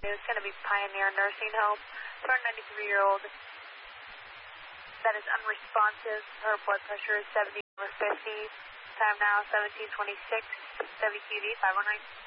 It's going to be Pioneer Nursing Home for a 93-year-old that is unresponsive. Her blood pressure is 70/50. Time now 1726. WQD 519.